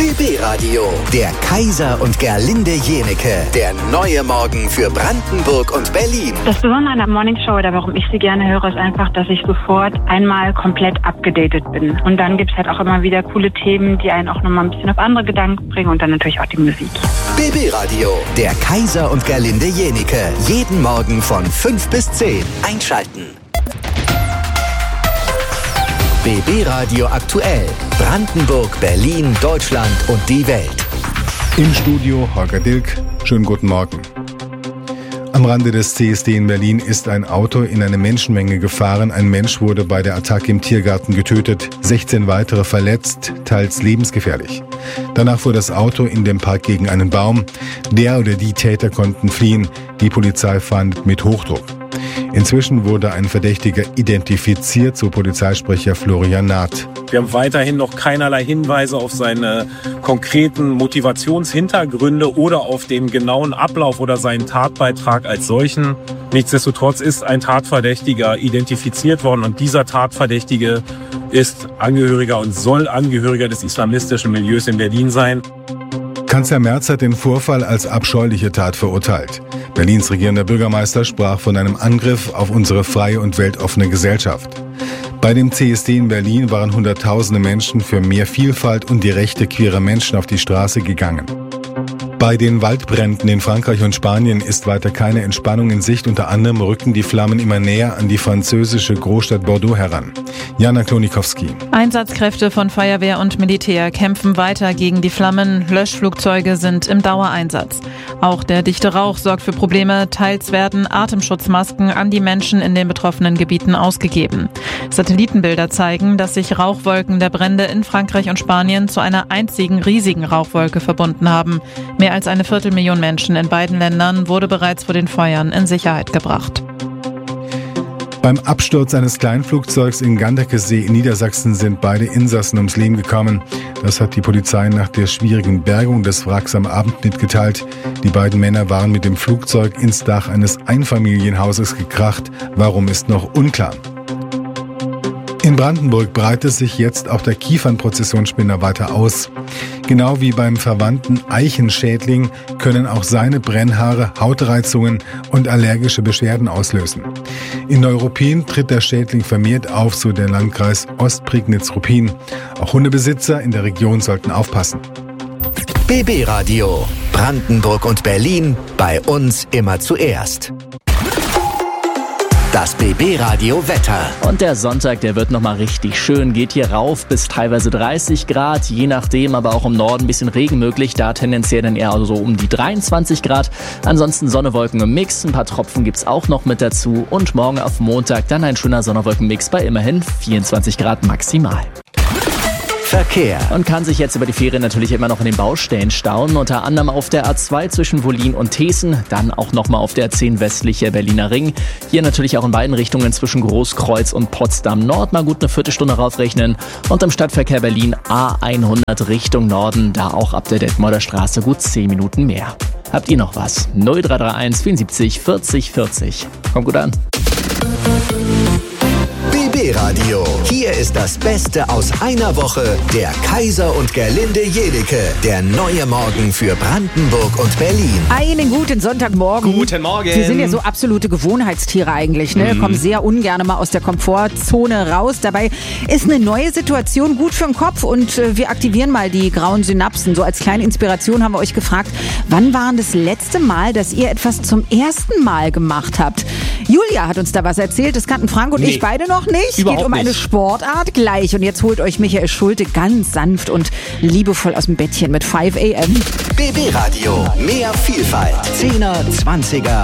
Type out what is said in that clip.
BB Radio, der Kaiser und Gerlinde Jenecke, der neue Morgen für Brandenburg und Berlin. Das Besondere an der Morningshow oder warum ich sie gerne höre, ist einfach, dass ich sofort einmal komplett abgedatet bin. Und dann gibt es halt auch immer wieder coole Themen, die einen auch nochmal ein bisschen auf andere Gedanken bringen und dann natürlich auch die Musik. BB Radio, der Kaiser und Gerlinde Jenecke, jeden Morgen von 5 bis 10. Einschalten. BB Radio aktuell. Brandenburg, Berlin, Deutschland und die Welt. Im Studio Holger Dilk. Schönen guten Morgen. Am Rande des CSD in Berlin ist ein Auto in eine Menschenmenge gefahren. Ein Mensch wurde bei der Attacke im Tiergarten getötet, 16 weitere verletzt, teils lebensgefährlich. Danach fuhr das Auto in dem Park gegen einen Baum. Der oder die Täter konnten fliehen. Die Polizei fahndet mit Hochdruck. Inzwischen wurde ein Verdächtiger identifiziert, so Polizeisprecher Florian Naht. Wir haben weiterhin noch keinerlei Hinweise auf seine konkreten Motivationshintergründe oder auf den genauen Ablauf oder seinen Tatbeitrag als solchen. Nichtsdestotrotz ist ein Tatverdächtiger identifiziert worden und dieser Tatverdächtige ist Angehöriger und soll Angehöriger des islamistischen Milieus in Berlin sein. Kanzler Merz hat den Vorfall als abscheuliche Tat verurteilt. Berlins regierender Bürgermeister sprach von einem Angriff auf unsere freie und weltoffene Gesellschaft. Bei dem CSD in Berlin waren Hunderttausende Menschen für mehr Vielfalt und die Rechte queerer Menschen auf die Straße gegangen. Bei den Waldbränden in Frankreich und Spanien ist weiter keine Entspannung in Sicht. Unter anderem rücken die Flammen immer näher an die französische Großstadt Bordeaux heran. Jana Klonikowski. Einsatzkräfte von Feuerwehr und Militär kämpfen weiter gegen die Flammen. Löschflugzeuge sind im Dauereinsatz. Auch der dichte Rauch sorgt für Probleme. Teils werden Atemschutzmasken an die Menschen in den betroffenen Gebieten ausgegeben. Satellitenbilder zeigen, dass sich Rauchwolken der Brände in Frankreich und Spanien zu einer einzigen riesigen Rauchwolke verbunden haben. Mehr als 250.000 Menschen in beiden Ländern wurde bereits vor den Feuern in Sicherheit gebracht. Beim Absturz eines Kleinflugzeugs in Ganderkesee in Niedersachsen sind beide Insassen ums Leben gekommen. Das hat die Polizei nach der schwierigen Bergung des Wracks am Abend mitgeteilt. Die beiden Männer waren mit dem Flugzeug ins Dach eines Einfamilienhauses gekracht. Warum ist noch unklar. In Brandenburg breitet sich jetzt auch der Kiefernprozessionsspinner weiter aus. Genau wie beim verwandten Eichenschädling können auch seine Brennhaare Hautreizungen und allergische Beschwerden auslösen. In Neuruppin tritt der Schädling vermehrt auf, so der Landkreis Ostprignitz-Ruppin. Auch Hundebesitzer in der Region sollten aufpassen. BB Radio, Brandenburg und Berlin, bei uns immer zuerst. Das BB Radio Wetter. Und der Sonntag, der wird nochmal richtig schön. Geht hier rauf bis teilweise 30 Grad, je nachdem, aber auch im Norden ein bisschen Regen möglich. Da tendenziell dann eher so um die 23 Grad. Ansonsten Sonne-Wolken im Mix. Ein paar Tropfen gibt's auch noch mit dazu. Und morgen auf Montag dann ein schöner Sonne-Wolken-Mix bei immerhin 24 Grad maximal. Verkehr. Und kann sich jetzt über die Ferien natürlich immer noch in den Baustellen stauen. Unter anderem auf der A2 zwischen Wollin und Thesen. Dann auch nochmal auf der A10 westliche Berliner Ring. Hier natürlich auch in beiden Richtungen zwischen Großkreuz und Potsdam Nord mal gut eine Viertelstunde raufrechnen. Und im Stadtverkehr Berlin A100 Richtung Norden. Da auch ab der Detmolder Straße gut 10 Minuten mehr. Habt ihr noch was? 0331 74 40 40. Kommt gut an. BB Radio. Hier ist das Beste aus einer Woche. Der Kaiser und Gerlinde Jenecke. Der neue Morgen für Brandenburg und Berlin. Einen guten Sonntagmorgen. Guten Morgen. Wir sind ja so absolute Gewohnheitstiere eigentlich, ne? Kommen sehr ungern mal aus der Komfortzone raus. Dabei ist eine neue Situation gut für den Kopf und wir aktivieren mal die grauen Synapsen. So als kleine Inspiration haben wir euch gefragt, wann war das letzte Mal, dass ihr etwas zum ersten Mal gemacht habt? Julia hat uns da was erzählt. Das kannten Frank und ich beide noch nicht. Es geht um eine Sportart gleich. Und jetzt holt euch Michael Schulte ganz sanft und liebevoll aus dem Bettchen mit 5 AM. BB Radio. Mehr Vielfalt. 10er, 20er.